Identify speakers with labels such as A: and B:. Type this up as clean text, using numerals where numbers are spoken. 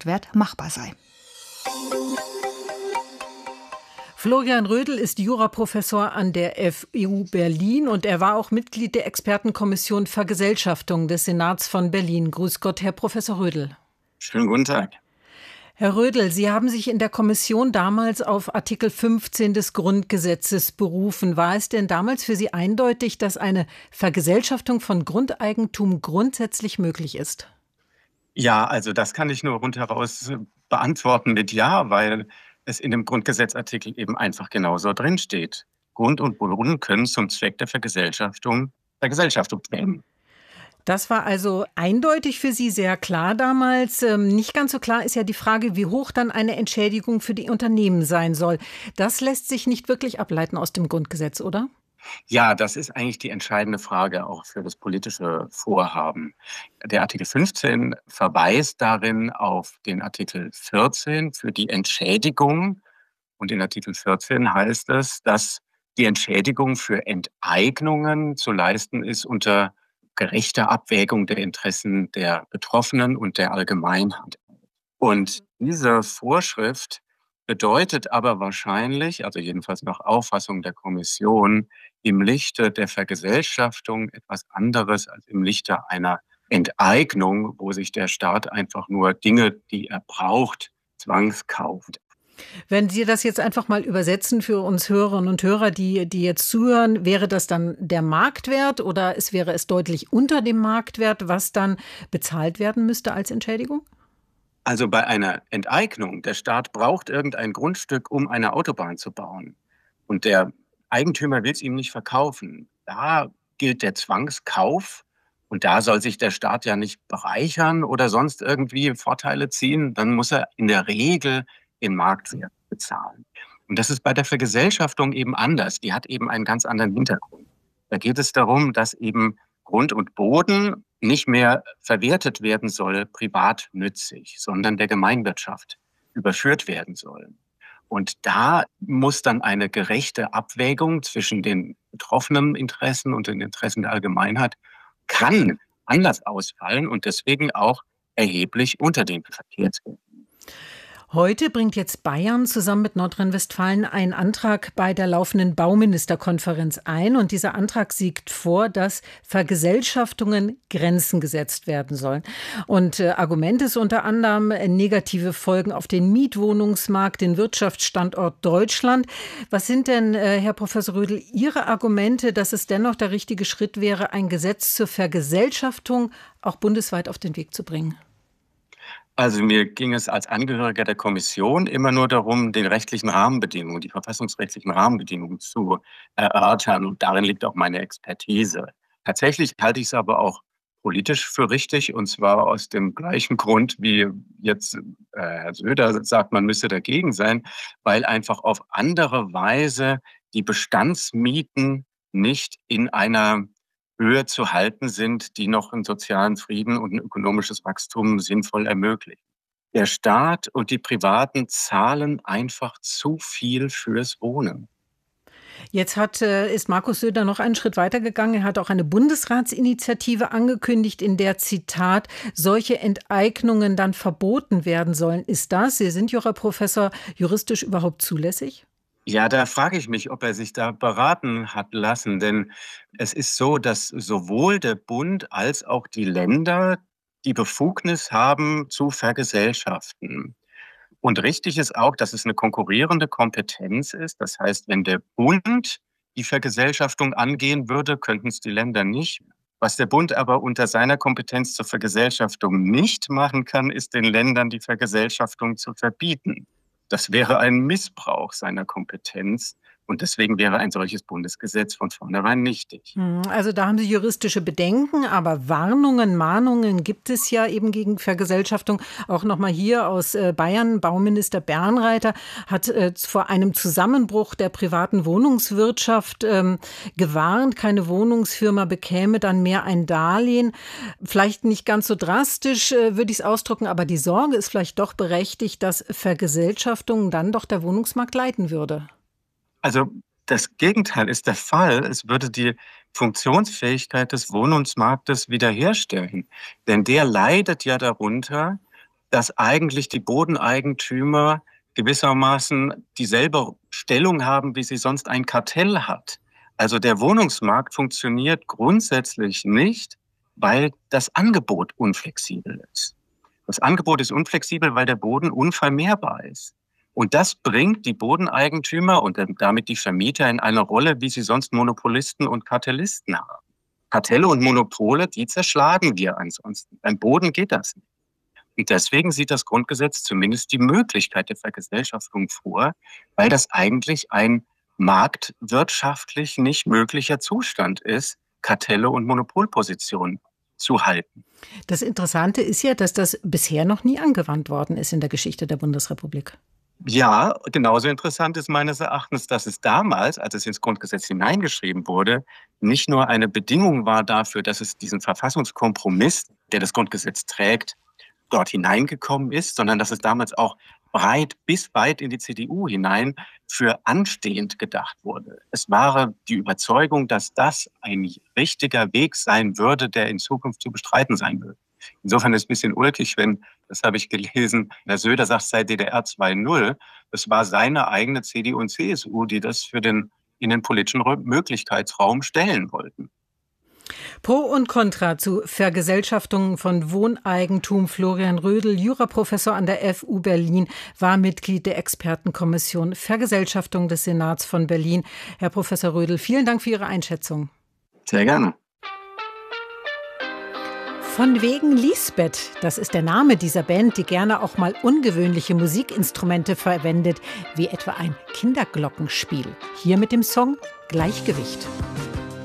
A: Marktwert machbar sei.
B: Florian Rödl ist Juraprofessor an der FU Berlin und er war auch Mitglied der Expertenkommission Vergesellschaftung des Senats von Berlin. Grüß Gott, Herr Professor Rödl.
C: Schönen guten Tag.
B: Herr Rödl, Sie haben sich in der Kommission damals auf Artikel 15 des Grundgesetzes berufen. War es denn damals für Sie eindeutig, dass eine Vergesellschaftung von Grundeigentum grundsätzlich möglich ist?
C: Ja, also das kann ich nur rundheraus beantworten mit Ja, weil es in dem Grundgesetzartikel eben einfach genauso drin steht. Grund und Boden können zum Zweck der Vergesellschaftung vergesellschaftet werden.
B: Das war also eindeutig für Sie sehr klar damals. Nicht ganz so klar ist ja die Frage, wie hoch dann eine Entschädigung für die Unternehmen sein soll. Das lässt sich nicht wirklich ableiten aus dem Grundgesetz, oder?
C: Ja, das ist eigentlich die entscheidende Frage auch für das politische Vorhaben. Der Artikel 15 verweist darin auf den Artikel 14 für die Entschädigung. Und in Artikel 14 heißt es, dass die Entschädigung für Enteignungen zu leisten ist unter gerechter Abwägung der Interessen der Betroffenen und der Allgemeinheit. Und diese Vorschrift bedeutet aber wahrscheinlich, also jedenfalls nach Auffassung der Kommission, im Lichte der Vergesellschaftung etwas anderes als im Lichte einer Enteignung, wo sich der Staat einfach nur Dinge, die er braucht, zwangskauft.
B: Wenn Sie das jetzt einfach mal übersetzen für uns Hörerinnen und Hörer, die jetzt zuhören, wäre das dann der Marktwert oder wäre es deutlich unter dem Marktwert, was dann bezahlt werden müsste als Entschädigung?
C: Also bei einer Enteignung, der Staat braucht irgendein Grundstück, um eine Autobahn zu bauen. Und der Eigentümer will es ihm nicht verkaufen. Da gilt der Zwangskauf. Und da soll sich der Staat ja nicht bereichern oder sonst irgendwie Vorteile ziehen. Dann muss er in der Regel den Marktwert bezahlen. Und das ist bei der Vergesellschaftung eben anders. Die hat eben einen ganz anderen Hintergrund. Da geht es darum, dass eben Grund und Boden nicht mehr verwertet werden soll, privatnützig, sondern der Gemeinwirtschaft überführt werden sollen. Und da muss dann eine gerechte Abwägung zwischen den betroffenen Interessen und den Interessen der Allgemeinheit kann anders ausfallen und deswegen auch erheblich unter den Verkehrswerten.
B: Heute bringt jetzt Bayern zusammen mit Nordrhein-Westfalen einen Antrag bei der laufenden Bauministerkonferenz ein. Und dieser Antrag sieht vor, dass Vergesellschaftungen Grenzen gesetzt werden sollen. Und Argument ist unter anderem negative Folgen auf den Mietwohnungsmarkt, den Wirtschaftsstandort Deutschland. Was sind denn, Herr Professor Rödl, Ihre Argumente, dass es dennoch der richtige Schritt wäre, ein Gesetz zur Vergesellschaftung auch bundesweit auf den Weg zu bringen?
C: Also mir ging es als Angehöriger der Kommission immer nur darum, den rechtlichen Rahmenbedingungen, die verfassungsrechtlichen Rahmenbedingungen zu erörtern. Und darin liegt auch meine Expertise. Tatsächlich halte ich es aber auch politisch für richtig, und zwar aus dem gleichen Grund, wie jetzt Herr Söder sagt, man müsse dagegen sein, weil einfach auf andere Weise die Bestandsmieten nicht in einer Höhe zu halten sind, die noch einen sozialen Frieden und ein ökonomisches Wachstum sinnvoll ermöglichen. Der Staat und die Privaten zahlen einfach zu viel fürs Wohnen.
B: Jetzt ist Markus Söder noch einen Schritt weitergegangen. Er hat auch eine Bundesratsinitiative angekündigt, in der, Zitat, solche Enteignungen dann verboten werden sollen. Ist das, Sie sind Juraprofessor, juristisch überhaupt zulässig?
C: Ja, da frage ich mich, ob er sich da beraten hat lassen, denn es ist so, dass sowohl der Bund als auch die Länder die Befugnis haben zu vergesellschaften. Und richtig ist auch, dass es eine konkurrierende Kompetenz ist. Das heißt, wenn der Bund die Vergesellschaftung angehen würde, könnten es die Länder nicht. Was der Bund aber unter seiner Kompetenz zur Vergesellschaftung nicht machen kann, ist den Ländern die Vergesellschaftung zu verbieten. Das wäre ein Missbrauch seiner Kompetenz. Und deswegen wäre ein solches Bundesgesetz von vornherein nichtig.
B: Also da haben Sie juristische Bedenken, aber Warnungen, Mahnungen gibt es ja eben gegen Vergesellschaftung. Auch nochmal hier aus Bayern, Bauminister Bernreiter hat vor einem Zusammenbruch der privaten Wohnungswirtschaft gewarnt. Keine Wohnungsfirma bekäme dann mehr ein Darlehen. Vielleicht nicht ganz so drastisch, würde ich es ausdrücken, aber die Sorge ist vielleicht doch berechtigt, dass Vergesellschaftung dann doch der Wohnungsmarkt leiten würde.
C: Also das Gegenteil ist der Fall. Es würde die Funktionsfähigkeit des Wohnungsmarktes wiederherstellen. Denn der leidet ja darunter, dass eigentlich die Bodeneigentümer gewissermaßen dieselbe Stellung haben, wie sie sonst ein Kartell hat. Also der Wohnungsmarkt funktioniert grundsätzlich nicht, weil das Angebot unflexibel ist. Das Angebot ist unflexibel, weil der Boden unvermehrbar ist. Und das bringt die Bodeneigentümer und damit die Vermieter in eine Rolle, wie sie sonst Monopolisten und Kartellisten haben. Kartelle und Monopole, die zerschlagen wir ansonsten. Beim Boden geht das nicht. Und deswegen sieht das Grundgesetz zumindest die Möglichkeit der Vergesellschaftung vor, weil das eigentlich ein marktwirtschaftlich nicht möglicher Zustand ist, Kartelle und Monopolpositionen zu halten.
B: Das Interessante ist ja, dass das bisher noch nie angewandt worden ist in der Geschichte der Bundesrepublik.
C: Ja, genauso interessant ist meines Erachtens, dass es damals, als es ins Grundgesetz hineingeschrieben wurde, nicht nur eine Bedingung war dafür, dass es diesen Verfassungskompromiss, der das Grundgesetz trägt, dort hineingekommen ist, sondern dass es damals auch breit bis weit in die CDU hinein für anstehend gedacht wurde. Es war die Überzeugung, dass das ein richtiger Weg sein würde, der in Zukunft zu bestreiten sein würde. Insofern ist es ein bisschen ulkig, wenn, das habe ich gelesen, Herr Söder sagt seit DDR 2.0, es war seine eigene CDU und CSU, die das für den innenpolitischen Möglichkeitsraum stellen wollten.
B: Pro und Contra zu Vergesellschaftungen von Wohneigentum. Florian Rödel, Juraprofessor an der FU Berlin, war Mitglied der Expertenkommission Vergesellschaftung des Senats von Berlin. Herr Professor Rödel, vielen Dank für Ihre Einschätzung.
C: Sehr gerne.
B: Von wegen Lisbeth, das ist der Name dieser Band, die gerne auch mal ungewöhnliche Musikinstrumente verwendet, wie etwa ein Kinderglockenspiel. Hier mit dem Song Gleichgewicht.